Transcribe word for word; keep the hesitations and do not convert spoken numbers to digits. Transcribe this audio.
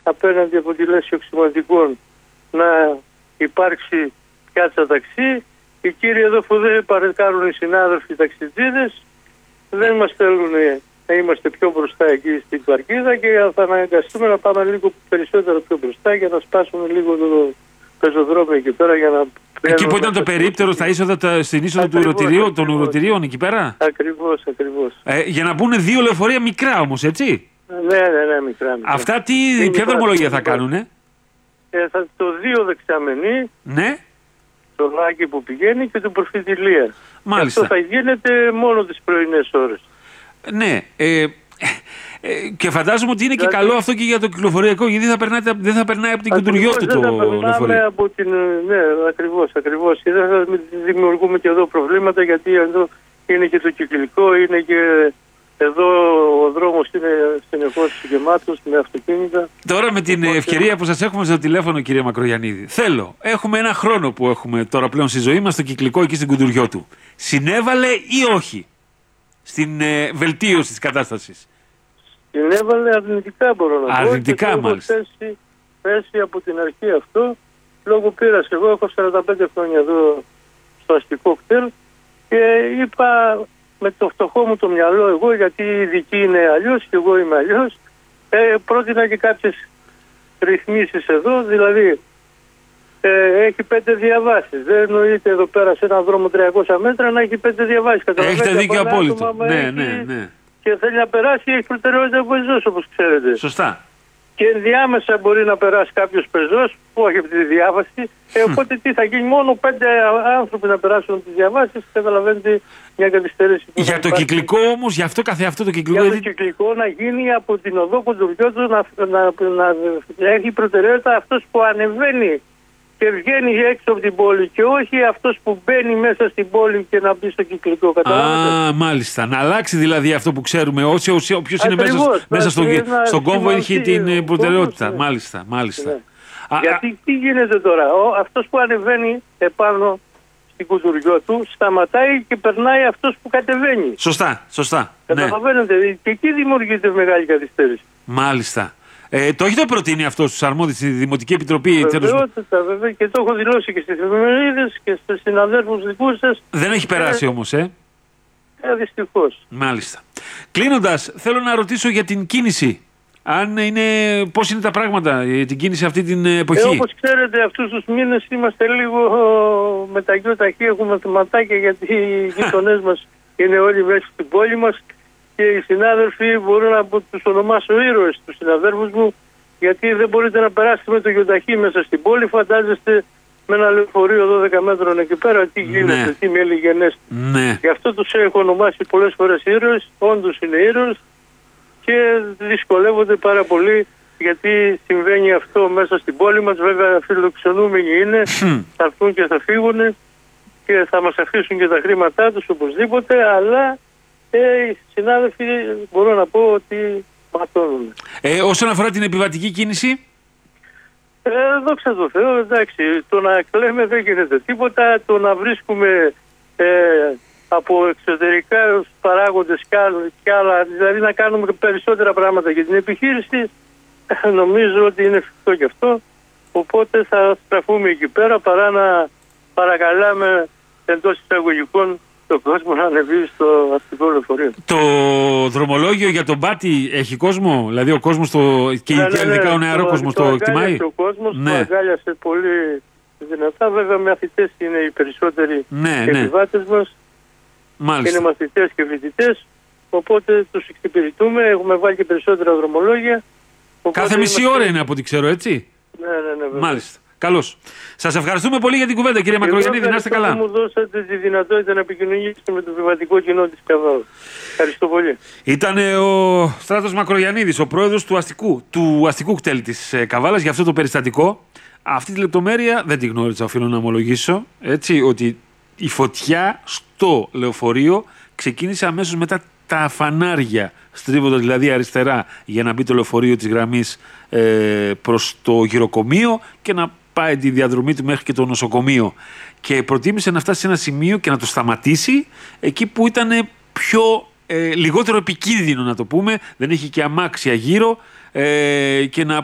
απέναντι από τη λέσχη οξυματικών να υπάρξει πιάτσα ταξί. Οι κύριοι εδώ που δεν παρεκάρουν οι συνάδελφοι ταξιτζίδες δεν μας θέλουν να είμαστε πιο μπροστά εκεί στην Τουαρκίδα και θα αναγκαστούμε να πάμε λίγο περισσότερο πιο μπροστά για να σπάσουμε λίγο το πεζοδρόμιο εκεί πέρα. Για να εκεί που ήταν το περίπτερο στα είσοδα, τα, στην είσοδο του ουρωτηρίου, των ουρωτηρίων εκεί πέρα. Ακριβώς, ακριβώς. Ε, για να μπουν δύο λεωφορεία μικρά όμως, έτσι. Ναι, ναι, ναι, μικρά. μικρά. Αυτά τι, ποια δρομολογία θα κάνουνε. Ε, θα, το δύο δεξαμενή. Ναι. Το Λάκη που πηγαίνει και το Προφητηλία. Μάλιστα. Αυτό θα γίνεται μόνο τις πρωινές ώρες. Ναι. Ε, ε, και φαντάζομαι ότι είναι δηλαδή, και καλό αυτό και για το κυκλοφοριακό, γιατί θα περνάει, δεν θα περνάει από την Κουντουριώτη το λεωφορείο. Από την, ναι, ακριβώς, ακριβώς. Και δεν θα δημιουργούμε και εδώ προβλήματα, γιατί εδώ είναι και το κυκλικό, είναι και εδώ ο δρόμος είναι συνεχώς γεμάτος με αυτοκίνητα. Τώρα με την Οπότε... ευκαιρία που σας έχουμε στο τηλέφωνο, κύριε Μακρογιαννίδη, θέλω, έχουμε ένα χρόνο που έχουμε τώρα πλέον στη ζωή μας στο κυκλικό εκεί στην Κουντουριώτου. Συνέβαλε ή όχι στην ε, βελτίωση της κατάστασης? Συνέβαλε αρνητικά, μπορώ να πω. Αρνητικά μάλιστα. Έχω θέσει, θέσει από την αρχή αυτό, λόγω πείρας. Εγώ έχω σαράντα πέντε χρόνια εδώ στο αστικό κτέλ και είπα με το φτωχό μου το μυαλό εγώ, γιατί οι ειδικοί είναι αλλιώς και εγώ είμαι αλλιώς, ε, πρότεινα και κάποιες ρυθμίσεις εδώ, δηλαδή ε, έχει πέντε διαβάσεις. Δεν εννοείται εδώ πέρα σε έναν δρόμο τριακόσια μέτρα να έχει πέντε διαβάσεις. Έχετε δίκιο απόλυτο. Ναι, έχει... ναι, ναι. Και θέλει να περάσει, έχει προτεραιότητα ο πεζός, όπως ξέρετε. Σωστά. Και ενδιάμεσα μπορεί να περάσει κάποιος πεζός που έχει αυτή τη διάβαση. Ε, οπότε τι θα γίνει, μόνο πέντε άνθρωποι να περάσουν τις διαβάσεις, καταλαβαίνετε μια καθυστέρηση. Για το κυκλικό όμως, για αυτό καθεαυτό το κυκλικό. Για το κυκλικό να γίνει από την οδό Κουντουριώτου να, να, να, να έχει προτεραιότητα αυτός που ανεβαίνει και βγαίνει έξω από την πόλη και όχι αυτός που μπαίνει μέσα στην πόλη και να μπει στο κυκλικό. Α, μάλιστα. Να αλλάξει δηλαδή αυτό που ξέρουμε. Όποιος είναι μέσα, μέσα στο, στον κόμβο έχει την προτεραιότητα. Ναι. Μάλιστα, μάλιστα. Ναι. Α, Γιατί α... τι γίνεται τώρα. Ο, αυτός που ανεβαίνει επάνω στην Κουντουριώτου σταματάει και περνάει αυτός που κατεβαίνει. Σωστά, σωστά. Καταλαβαίνετε. Ναι. Και εκεί δημιουργείται μεγάλη καθυστέρηση. Μάλιστα. Ε, το έχετε προτείνει αυτό στους αρμόδιους στη Δημοτική Επιτροπή? Βεβαιότητα, βέβαια, και το έχω δηλώσει και στις εφημερίδες και στους συναδέλφους δικούς σας. Δεν έχει περάσει ε, όμως, ε. Ε, δυστυχώς. Μάλιστα. Κλείνοντας, θέλω να ρωτήσω για την κίνηση. Αν είναι, πώς είναι τα πράγματα για την κίνηση αυτή την εποχή? Ε, όπως ξέρετε, αυτούς τους μήνες είμαστε λίγο με τα γιο ταχύ, έχουμε θεματάκια, γιατί οι γείτονές μας είναι όλοι μέσα στην πόλη μας. Και οι συνάδελφοι μπορούν να τους ονομάσω ήρωες, τους συναδέλφους μου, γιατί δεν μπορείτε να περάσετε με το γιοταχή μέσα στην πόλη. Φαντάζεστε με ένα λεωφορείο δώδεκα μέτρων εκεί πέρα τι γίνεται, ναι. τι μέλη γενέστε. Ναι. Γι' αυτό τους έχω ονομάσει πολλές φορές ήρωες, όντως είναι ήρωες και δυσκολεύονται πάρα πολύ, γιατί συμβαίνει αυτό μέσα στην πόλη μας. Βέβαια φιλοξενούμενοι είναι, mm. θα έρθουν και θα φύγουν και θα μας αφήσουν και τα χρήματά τους οπωσδήποτε, αλλά Ε, οι συνάδελφοι μπορώ να πω ότι ματώνουν. Ε, όσον αφορά την επιβατική κίνηση? Ε, δόξα τω Θεώ, εντάξει, το να κλαίμε δεν γίνεται τίποτα, το να βρίσκουμε ε, από εξωτερικά παράγοντες και άλλα, δηλαδή να κάνουμε περισσότερα πράγματα για την επιχείρηση, νομίζω ότι είναι εφικτό και αυτό, οπότε θα στραφούμε εκεί πέρα παρά να παρακαλάμε εντός εισαγωγικών το κόσμο να ανεβεί στο αστικό λεωφορείο. Το δρομολόγιο για τον Πάτη έχει κόσμο, δηλαδή ο κόσμος το... και ναι, ναι, ειδικά ο νεαρό κόσμος το, το εκτιμάει. Ο κόσμος ναι. το αγκάλιασε πολύ δυνατά. Βέβαια μαθητές είναι οι περισσότεροι ναι, επιβάτες ναι. μας. Μάλιστα. Είναι μαθητές και φοιτητές, οπότε τους εξυπηρετούμε. Έχουμε βάλει και περισσότερα δρομολόγια. Κάθε μισή είμαστε... ώρα είναι από ό,τι ξέρω, έτσι. Ναι, ναι, ναι. Βέβαια. Μάλιστα. Καλώς. Σας ευχαριστούμε πολύ για την κουβέντα, κύριε Μακρογιαννίδη. Να είστε καλά. Μου δώσατε τη δυνατότητα να επικοινωνήσετε με το επιβατικό κοινό της Καβάλας. Ευχαριστώ πολύ. Ήταν ο Στράτος Μακρογιαννίδης, ο πρόεδρος του αστικού, του αστικού κτέλ της Καβάλας, για αυτό το περιστατικό. Αυτή τη λεπτομέρεια δεν τη γνώριζα, οφείλω να ομολογήσω. Έτσι, ότι η φωτιά στο λεωφορείο ξεκίνησε αμέσως μετά τα φανάρια, στρίβοντας δηλαδή αριστερά για να μπει το λεωφορείο της γραμμής ε, προς το γυροκομείο και να πάει τη διαδρομή του μέχρι και το νοσοκομείο. Και προτίμησε να φτάσει σε ένα σημείο και να το σταματήσει εκεί που ήταν πιο ε, λιγότερο επικίνδυνο, να το πούμε, δεν έχει και αμάξια γύρω, ε, και να